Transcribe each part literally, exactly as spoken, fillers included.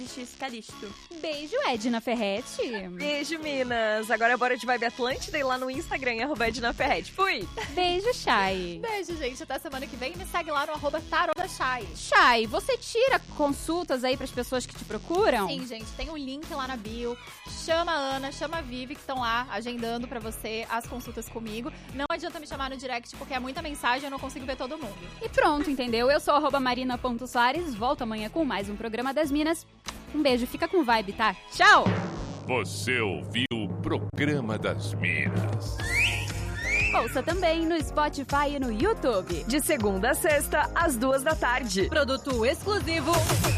X Calixto. Beijo, Edna Ferretti. Beijo, Minas. Agora bora de Vibe Atlântida e lá no Instagram, arroba Edna Ferretti. Fui! Beijo, Chay. Beijo, gente. Até semana que vem. Me segue lá no arroba Tarô da Chay. Chay, você tira consultas aí pras pessoas que te procuram? Sim, gente. Tem um link lá na bio. Chama a Ana, chama a Vivi, que estão lá agendando pra você as consultas comigo. Não adianta me chamar no direct, porque é muita mensagem e eu não consigo ver todo mundo. E pronto, entendeu? Eu sou arroba marina.soares. Volto amanhã com mais um programa das Minas. Um beijo, fica com vibe, tá? Tchau! Você ouviu o Programa das Minas. Ouça também no Spotify e no YouTube. De segunda a sexta, às duas da tarde. Produto exclusivo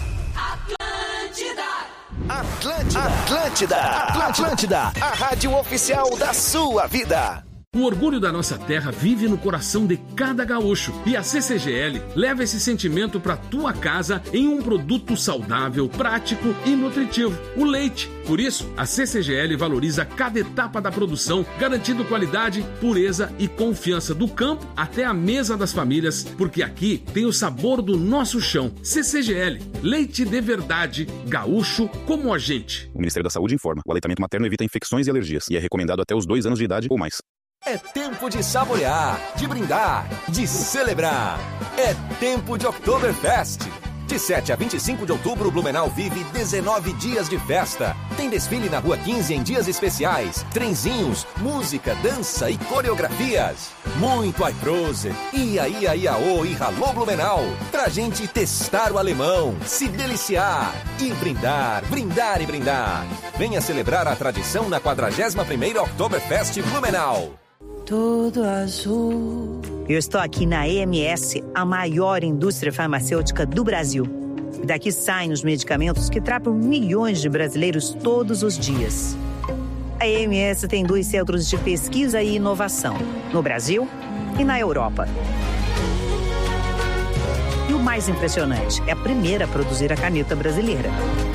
Atlântida. Atlântida. Atlântida. Atlântida. A rádio oficial da sua vida. O orgulho da nossa terra vive no coração de cada gaúcho. E a C C G L leva esse sentimento para tua casa em um produto saudável, prático e nutritivo: o leite. Por isso, a C C G L valoriza cada etapa da produção, garantindo qualidade, pureza e confiança do campo até a mesa das famílias, porque aqui tem o sabor do nosso chão. C C G L, leite de verdade, gaúcho como a gente. O Ministério da Saúde informa: o aleitamento materno evita infecções e alergias e é recomendado até os dois anos de idade ou mais. É tempo de saborear, de brindar, de celebrar. É tempo de Oktoberfest. De sete a vinte e cinco de outubro, Blumenau vive dezenove dias de festa. Tem desfile na Rua quinze em dias especiais, trenzinhos, música, dança e coreografias. Muito iProse, ia, ia, iaô e ralô Blumenau. Pra gente testar o alemão, se deliciar e brindar, brindar e brindar. Venha celebrar a tradição na quadragésima primeira Oktoberfest Blumenau. Tudo azul. Eu estou aqui na E M S, a maior indústria farmacêutica do Brasil. Daqui saem os medicamentos que tratam milhões de brasileiros todos os dias. A E M S tem dois centros de pesquisa e inovação, no Brasil e na Europa. E o mais impressionante, é a primeira a produzir a caneta brasileira.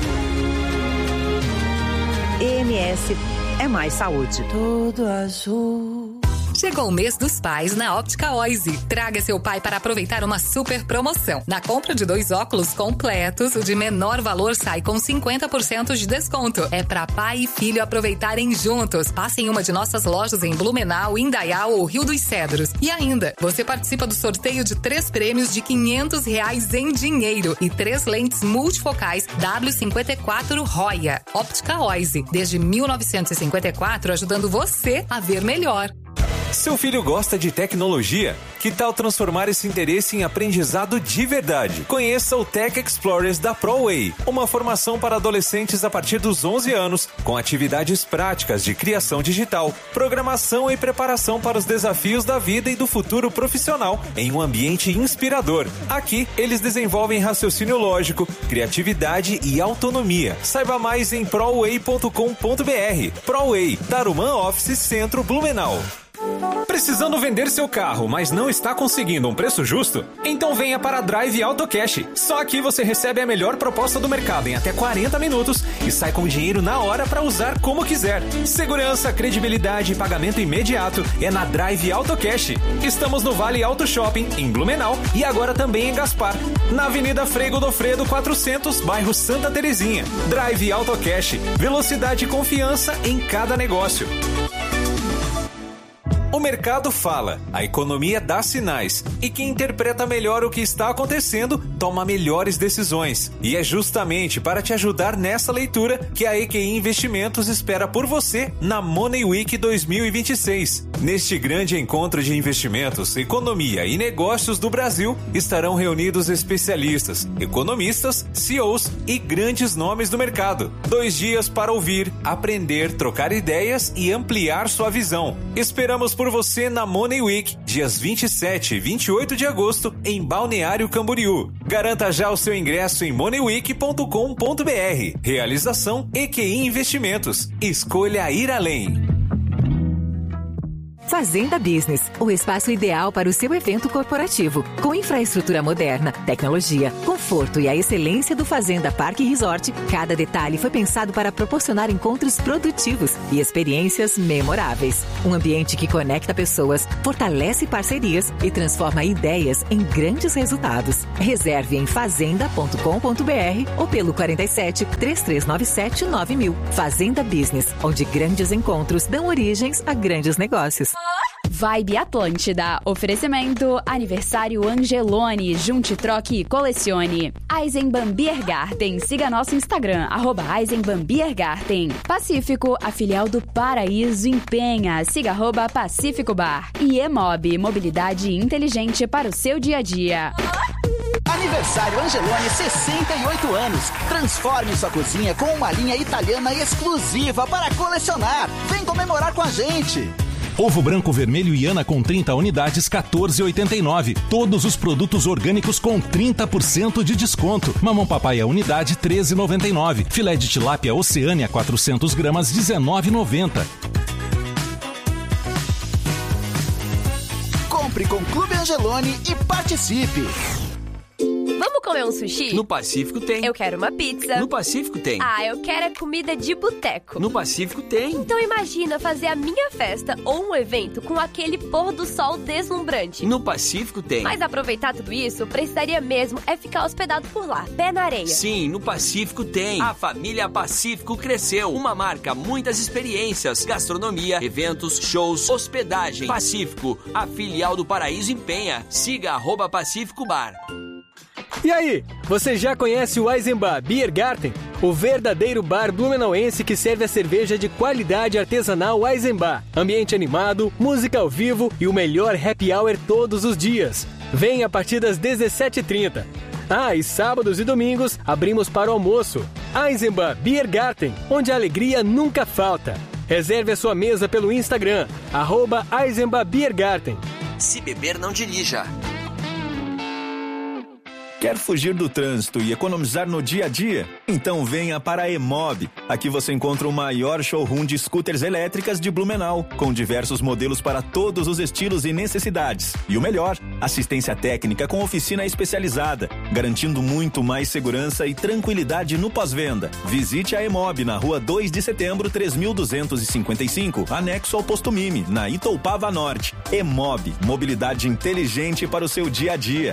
E M S é mais saúde. Tudo azul. Chegou o mês dos pais na Óptica Oise. Traga seu pai para aproveitar uma super promoção. Na compra de dois óculos completos, o de menor valor sai com cinquenta por cento de desconto. É para pai e filho aproveitarem juntos. Passe em uma de nossas lojas em Blumenau, Indaial ou Rio dos Cedros. E ainda, você participa do sorteio de três prêmios de quinhentos reais em dinheiro e três lentes multifocais W cinquenta e quatro Roya. Óptica Oise, desde mil novecentos e cinquenta e quatro, ajudando você a ver melhor. Seu filho gosta de tecnologia? Que tal transformar esse interesse em aprendizado de verdade? Conheça o Tech Explorers da ProWay, uma formação para adolescentes a partir dos onze anos, com atividades práticas de criação digital, programação e preparação para os desafios da vida e do futuro profissional em um ambiente inspirador. Aqui, eles desenvolvem raciocínio lógico, criatividade e autonomia. Saiba mais em proway ponto com ponto br. ProWay, Tarumã Office Centro, Blumenau. Precisando vender seu carro, mas não está conseguindo um preço justo? Então venha para a Drive Auto Cash. Só aqui você recebe a melhor proposta do mercado em até quarenta minutos e sai com o dinheiro na hora para usar como quiser. Segurança, credibilidade e pagamento imediato é na Drive Auto Cash. Estamos no Vale Auto Shopping, em Blumenau, e agora também em Gaspar, na Avenida Frei Godofredo quatrocentos, bairro Santa Terezinha. Drive Auto Cash. Velocidade e confiança em cada negócio. O mercado fala, a economia dá sinais, e quem interpreta melhor o que está acontecendo toma melhores decisões. E é justamente para te ajudar nessa leitura que a E Q I Investimentos espera por você na Money Week dois mil e vinte e seis. Neste grande encontro de investimentos, economia e negócios do Brasil, estarão reunidos especialistas, economistas, C E Os e grandes nomes do mercado. Dois dias para ouvir, aprender, trocar ideias e ampliar sua visão. Esperamos por você na Money Week, dias vinte e sete e vinte e oito de agosto, em Balneário Camboriú. Garanta já o seu ingresso em money week ponto com ponto br. Realização E Q I Investimentos. Escolha ir além. Fazenda Business, o espaço ideal para o seu evento corporativo. Com infraestrutura moderna, tecnologia, conforto e a excelência do Fazenda Parque Resort, cada detalhe foi pensado para proporcionar encontros produtivos e experiências memoráveis. Um ambiente que conecta pessoas, fortalece parcerias e transforma ideias em grandes resultados. Reserve em fazenda ponto com ponto br ou pelo quarenta e sete, três três nove sete, nove mil. Fazenda Business, onde grandes encontros dão origens a grandes negócios. Vibe Atlântida. Oferecimento Aniversário Angelone. Junte, troque e colecione. Eisenbahn Biergarten. Siga nosso Instagram, arroba Eisenbahn Biergarten. Pacífico, a filial do Paraíso em Penha. Siga arroba Pacífico Bar. E Emob, mobilidade inteligente para o seu dia a dia. Aniversário Angelone, sessenta e oito anos. Transforme sua cozinha com uma linha italiana exclusiva para colecionar. Vem comemorar com a gente. Ovo branco vermelho Iana com trinta unidades, quatorze reais e oitenta e nove centavos. Todos os produtos orgânicos com trinta por cento de desconto. Mamão papai a unidade, treze reais e noventa e nove centavos. Filé de tilápia Oceânia, quatrocentas gramas, dezenove reais e noventa centavos. Compre com Clube Angelone e participe. Vamos comer um sushi? No Pacífico tem. Eu quero uma pizza. No Pacífico tem. Ah, eu quero é comida de boteco. No Pacífico tem. Então imagina fazer a minha festa ou um evento com aquele pôr do sol deslumbrante. No Pacífico tem. Mas aproveitar tudo isso, precisaria mesmo é ficar hospedado por lá, pé na areia. Sim, no Pacífico tem. A família Pacífico cresceu. Uma marca, muitas experiências, gastronomia, eventos, shows, hospedagem. Pacífico, a filial do Paraíso em Penha. Siga arroba Pacífico Bar. E aí, você já conhece o Eisenbahn Biergarten? O verdadeiro bar blumenauense que serve a cerveja de qualidade artesanal Eisenbahn. Ambiente animado, música ao vivo e o melhor happy hour todos os dias. Vem a partir das dezessete e trinta. Ah, e sábados e domingos abrimos para o almoço. Eisenbahn Biergarten, onde a alegria nunca falta. Reserve a sua mesa pelo Instagram, arroba Eisenbahn Biergarten. Se beber, não dirija. Quer fugir do trânsito e economizar no dia a dia? Então venha para a Emob. Aqui você encontra o maior showroom de scooters elétricas de Blumenau, com diversos modelos para todos os estilos e necessidades. E o melhor, assistência técnica com oficina especializada, garantindo muito mais segurança e tranquilidade no pós-venda. Visite a Emob na rua dois de setembro, três mil duzentos e cinquenta e cinco, anexo ao posto Mimi, na Itoupava Norte. Emob, mobilidade inteligente para o seu dia a dia.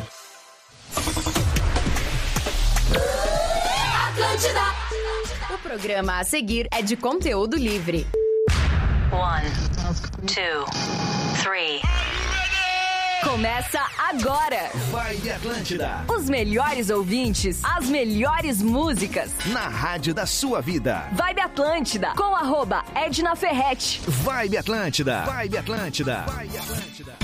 O programa a seguir é de conteúdo livre. One, two, three. Começa agora. Vibe Atlântida. Os melhores ouvintes, as melhores músicas. Na rádio da sua vida. Vibe Atlântida, com arroba Edna Ferretti. Vibe Atlântida. Vibe Atlântida. Vibe Atlântida.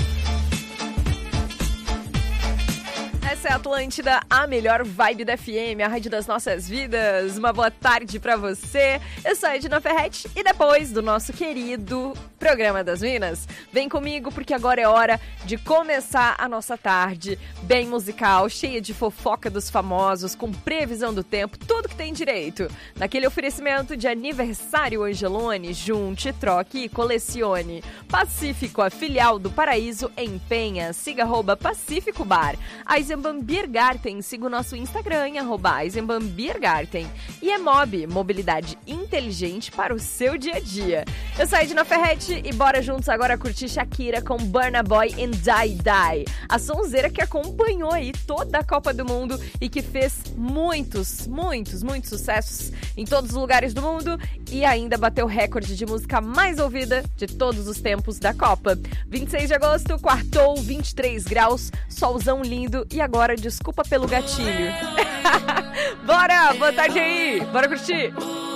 Essa é a Atlântida, a melhor vibe da F M, a rádio das nossas vidas. Uma boa tarde pra você. Eu sou a Edna Ferretti e depois do nosso querido Programa das Minas, vem comigo porque agora é hora de começar a nossa tarde bem musical, cheia de fofoca dos famosos, com previsão do tempo, tudo que tem direito. Naquele oferecimento de aniversário Angelone, junte, troque e colecione. Pacífico, a filial do Paraíso em Penha. Siga arroba Pacífico Bar. Eisenbahn Biergarten, siga o nosso Instagram em arroba Eisenbahn Biergarten. E Emob, mobilidade inteligente para o seu dia a dia. Eu sou a Edna Ferretti e bora juntos agora curtir Shakira com Burna Boy and Die Die. A sonzeira que acompanhou aí toda a Copa do Mundo e que fez muitos, muitos, muitos sucessos em todos os lugares do mundo e ainda bateu o recorde de música mais ouvida de todos os tempos da Copa. vinte e seis de agosto, quartou, vinte e três graus, solzão lindo e agora desculpa pelo gatilho. Bora, boa tarde aí, bora curtir.